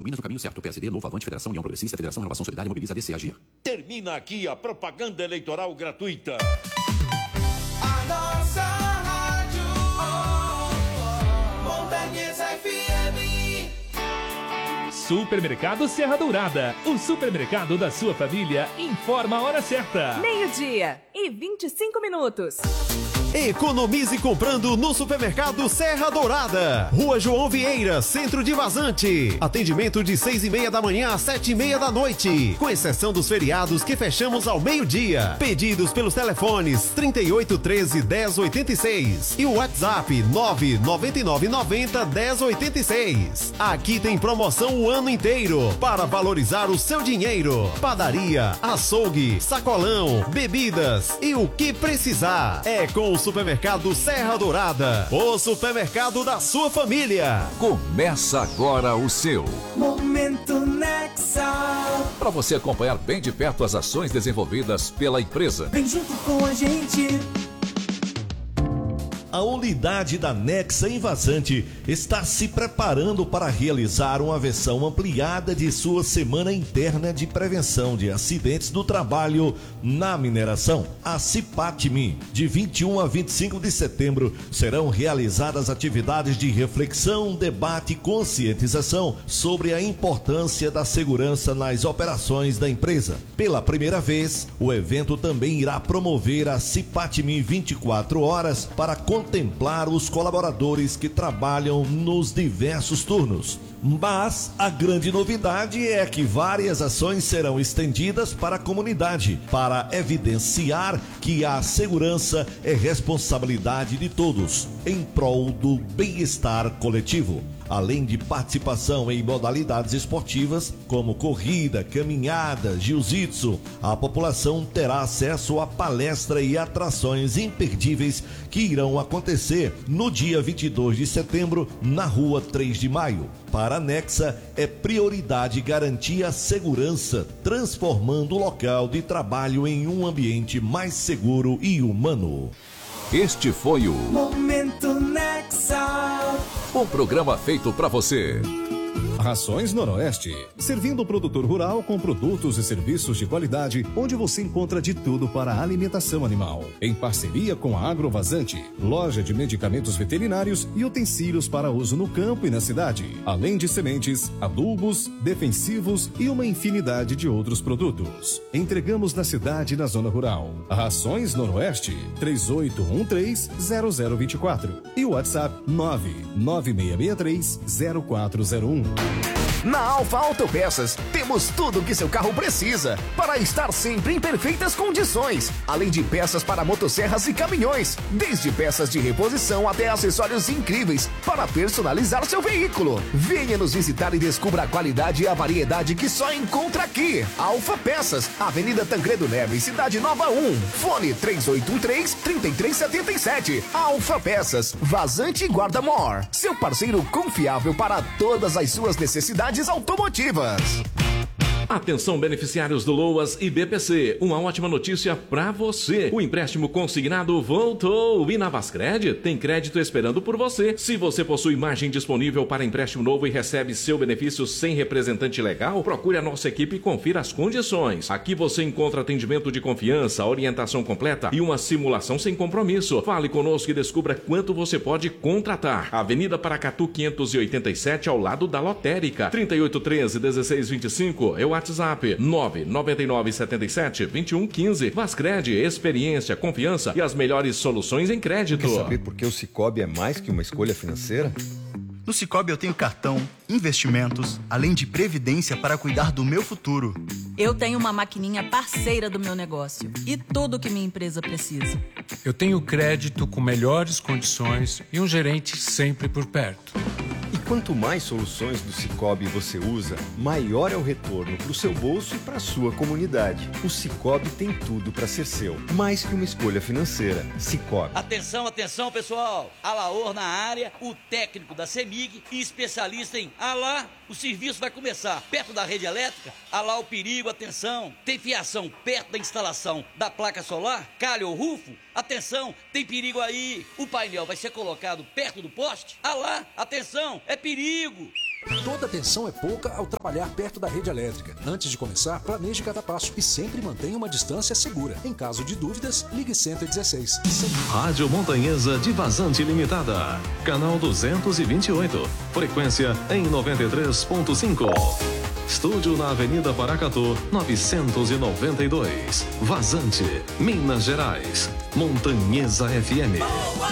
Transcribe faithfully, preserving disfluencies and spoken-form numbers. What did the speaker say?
Minas no caminho certo. P S D, Novo, Avante, Federação, União Progressista, Federação, Renovação Solidária, Mobiliza, A D C, Agir. Termina aqui a propaganda eleitoral gratuita. A nossa rádio, Montanhas F M. Supermercado Serra Dourada, o supermercado da sua família, informa a hora certa. Meio-dia e vinte e cinco minutos. Economize comprando no Supermercado Serra Dourada. Rua João Vieira, centro de Vazante. Atendimento de seis e meia da manhã às sete e meia da noite. Com exceção dos feriados que fechamos ao meio-dia. Pedidos pelos telefones trinta e oito, treze, dez, oitenta e seis e o WhatsApp nove nove nove nove zero, dez, oitenta e seis. Aqui tem promoção o ano inteiro para valorizar o seu dinheiro. Padaria, açougue, sacolão, bebidas e o que precisar. É com o Supermercado Serra Dourada, o supermercado da sua família. Começa agora o seu Momento Nexa. Para você acompanhar bem de perto as ações desenvolvidas pela empresa. Vem junto com a gente. A unidade da Nexa em Vazante está se preparando para realizar uma versão ampliada de sua Semana Interna de Prevenção de Acidentes do Trabalho na Mineração, a CIPATMI. De vinte e um a vinte e cinco de setembro serão realizadas atividades de reflexão, debate e conscientização sobre a importância da segurança nas operações da empresa. Pela primeira vez, o evento também irá promover a CIPATMI vinte e quatro horas para contemplar os colaboradores que trabalham nos diversos turnos. Mas a grande novidade é que várias ações serão estendidas para a comunidade, para evidenciar que a segurança é responsabilidade de todos, em prol do bem-estar coletivo. Além de participação em modalidades esportivas, como corrida, caminhada, jiu-jitsu, a população terá acesso a palestra e atrações imperdíveis que irão acontecer no dia vinte e dois de setembro, na rua três de maio. Para a Nexa, é prioridade garantir a segurança, transformando o local de trabalho em um ambiente mais seguro e humano. Este foi o Momento Nexa. Um programa feito para você. Rações Noroeste, servindo o produtor rural com produtos e serviços de qualidade, onde você encontra de tudo para a alimentação animal. Em parceria com a Agrovazante, loja de medicamentos veterinários e utensílios para uso no campo e na cidade, além de sementes, adubos, defensivos e uma infinidade de outros produtos. Entregamos na cidade e na zona rural. Rações Noroeste, três oito um três, zero zero dois quatro e o WhatsApp nove nove seis seis três, zero quatro zero um. Na Alfa Autopeças, temos tudo o que seu carro precisa para estar sempre em perfeitas condições, além de peças para motosserras e caminhões, desde peças de reposição até acessórios incríveis para personalizar seu veículo. Venha nos visitar e descubra a qualidade e a variedade que só encontra aqui. Alfa Peças, Avenida Tancredo Neves, Cidade Nova um. Fone três oito um três, três três sete sete. Alfa Peças, Vazante e Guarda-Mor, seu parceiro confiável para todas as suas necessidades automotivas. Atenção, beneficiários do Loas e B P C, uma ótima notícia pra você. O empréstimo consignado voltou e na Vascred tem crédito esperando por você. Se você possui margem disponível para empréstimo novo e recebe seu benefício sem representante legal, procure a nossa equipe e confira as condições. Aqui você encontra atendimento de confiança, orientação completa e uma simulação sem compromisso. Fale conosco e descubra quanto você pode contratar. Avenida Paracatu quinhentos e oitenta e sete, ao lado da Lotérica. trinta e oito, treze, dezesseis, vinte e cinco é o WhatsApp nove nove nove sete sete, dois um um cinco. Vascred, experiência, confiança e as melhores soluções em crédito. Quer saber por que o Sicoob é mais que uma escolha financeira? No Sicoob eu tenho cartão, investimentos, além de previdência para cuidar do meu futuro. Eu tenho uma maquininha parceira do meu negócio e tudo que minha empresa precisa. Eu tenho crédito com melhores condições e um gerente sempre por perto. E quanto mais soluções do Sicoob você usa, maior é o retorno para o seu bolso e para a sua comunidade. O Sicoob tem tudo para ser seu, mais que uma escolha financeira. Sicoob. Atenção, atenção, pessoal! Alaor na área, o técnico da CEMIG e especialista em Alá, o serviço vai começar. Perto da rede elétrica, Alá o perigo, atenção! Tem fiação perto da instalação da placa solar? Calha ou rufo? Atenção, tem perigo aí! O painel vai ser colocado perto do poste? Alá, atenção! É perigo! Toda tensão é pouca ao trabalhar perto da rede elétrica. Antes de começar, planeje cada passo e sempre mantenha uma distância segura. Em caso de dúvidas, ligue cento e dezesseis. Rádio Montanhesa de Vazante Limitada. Canal duzentos e vinte e oito. Frequência em noventa e três ponto cinco. Estúdio na Avenida Paracatu, novecentos e noventa e dois. Vazante, Minas Gerais. Montanhesa F M.